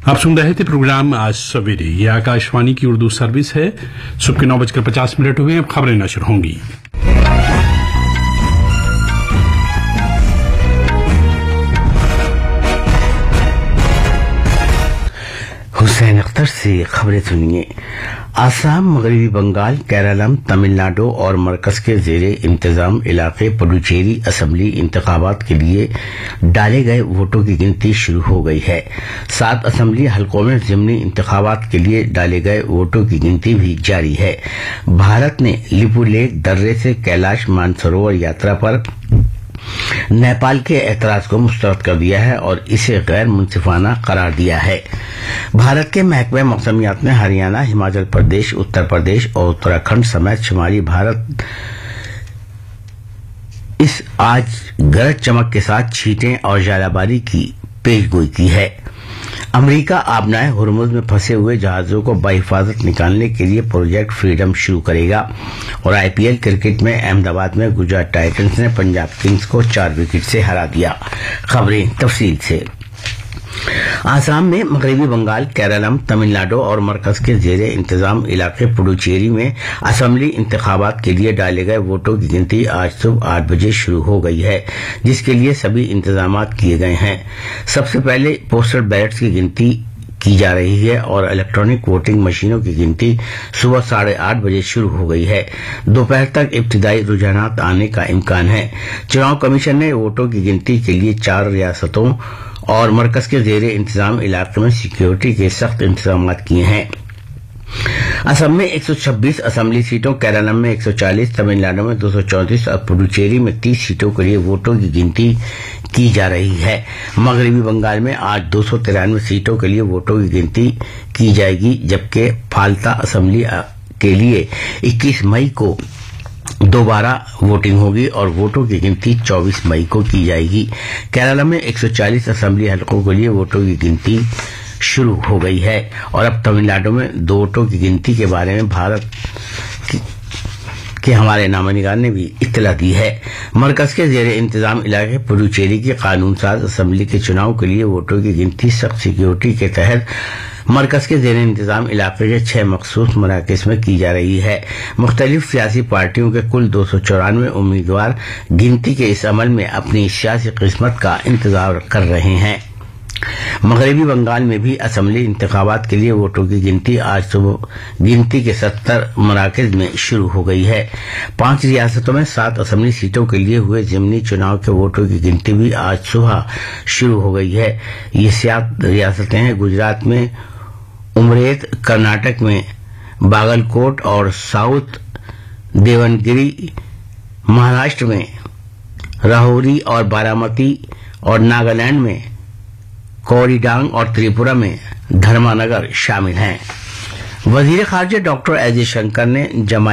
आप सुन रहे थे प्रोग्राम आज सवेरे। ये आकाशवाणी की उर्दू सर्विस है। सुबह के 9:50 हुए। अब खबरें नशर होंगी। हुसैन अख्तर से खबरें सुनिए। आसाम, मगरबी बंगाल, केरलम, तमिलनाडु और मरकज के जेरे इंतजाम इलाके पुडुचेरी असेंबली इंतखाबात के लिए डाले गए वोटों की गिनती शुरू हो गई है। 7 असेंबली हलकों में ज़िमनी इंतखाबात के लिए डाले गए वोटों की गिनती भी जारी है। भारत ने लिपुलेख दर्रे से कैलाश मानसरोवर यात्रा पर नेपाल के एतराज को मुस्तरद कर दिया है और इसे गैर मुंसिफाना करार दिया है। भारत के महकमे मौसमियात ने हरियाणा, हिमाचल प्रदेश, उत्तर प्रदेश और उत्तराखंड समेत शुमारी भारत इस आज गरज चमक के साथ छींटें और ज़्यादाबारी की पेशगोई की है। अमेरिका आबनाए हुर्मुज में फंसे हुए जहाजों को बहिफाजत निकालने के लिए प्रोजेक्ट फ्रीडम शुरू करेगा। और आईपीएल क्रिकेट में अहमदाबाद में गुजरात टाइटंस ने पंजाब किंग्स को 4 विकेट से हरा दिया। खबरें तफसील से। आसाम में मगरबी बंगाल, केरलम, तमिलनाडु और मरकज के जेरे इंतजाम इलाके पुडुचेरी में असेंबली इंतखाबात के लिए डाले गए वोटों की गिनती आज सुबह 8 बजे शुरू हो गई है, जिसके लिए सभी इंतजामात किए गए हैं। सबसे पहले पोस्टल बैलेट्स की गिनती की जा रही है और इलेक्ट्रॉनिक वोटिंग मशीनों की गिनती सुबह 8:30 बजे शुरू हो गई है। दोपहर तक इब्तिदाई रुझानात आने का इम्कान है। चुनाव कमीशन ने वोटों की गिनती के लिए 4 रियासतों और मरकज के जेरे इंतजाम इलाके में सिक्योरिटी के सख्त इंतजाम किए हैं। असम में 126 असेंबली सीटों, केरलम में 140, तमिलनाडु में 234 और पुडुचेरी में 30 सीटों के लिए वोटों की गिनती की जा रही है। मगरबी बंगाल में आज 293 सीटों के लिए वोटों की गिनती की जाएगी, जबकि फाल्ता असेंबली के लिए 21 मई को दोबारा वोटिंग होगी और वोटों की गिनती 24 मई को की जाएगी। केरल में 140 असेंबली हलकों के लिए वोटों की गिनती शुरू हो गई है और अब तमिलनाडु में वोटों की गिनती के बारे में भारत के हमारे नामानिगार ने भी इत्तला दी है। मरकज के जेरे इंतजाम इलाके पुडुचेरी की कानून साज असेंबली के चुनाव के लिए वोटों की गिनती सख्त सिक्योरिटी के तहत मरकज के जेरे इंतजाम इलाके के 6 मखसूस मराकज़ में की जा रही है। मुख्तलिफ सियासी पार्टियों के कुल 294 उम्मीदवार गिनती के इस अमल में अपनी सियासी किस्मत का इंतजार कर रहे हैं। मगरबी बंगाल में भी असेंबली इंतखाबात के लिए वोटों की गिनती आज सुबह गिनती के 70 मराकज़ में शुरू हो गई है। 5 रियासतों में 7 असेंबली सीटों के लिए हुए ज़िमनी चुनाव के वोटों की गिनती भी आज सुबह शुरू हो गई है। ये 7 रियासतें हैं: गुजरात में उमरेद, कर्नाटक में बागलकोट और साउथ देवनगिरी, महाराष्ट्र में राहौरी और बारामती और नागालैंड में कोरीडांग और त्रिपुरा में धर्मानगर शामिल हैं। वजीर खारजा डॉक्टर एस जयशंकर ने